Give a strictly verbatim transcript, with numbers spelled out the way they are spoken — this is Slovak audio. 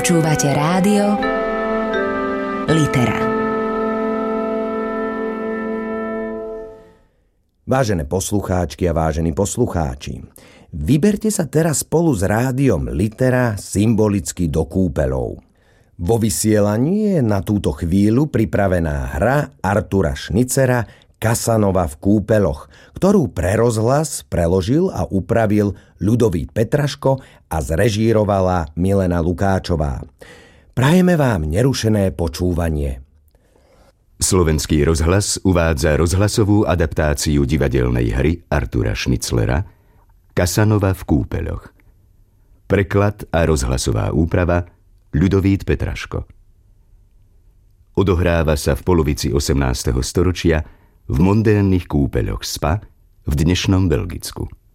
Počúvate rádio Litera. Vážené poslucháčky a vážení poslucháči, vyberte sa teraz spolu s rádiom Litera symbolicky do kúpeľov. Vo vysielaní je na túto chvíľu pripravená hra Artura Schnitzera Casanova v kúpeľoch, ktorú pre rozhlas preložil a upravil Ľudovít Petraško a zrežírovala Milena Lukáčová. Prajeme vám nerušené počúvanie. Slovenský rozhlas uvádza rozhlasovú adaptáciu divadelnej hry Artura Schnitzlera Casanova v kúpeľoch. Preklad a rozhlasová úprava Ľudovít Petraško. Odohráva sa v polovici osemnásteho storočia v mondénnych kúpeľoch Spa v dnešnom Belgicku.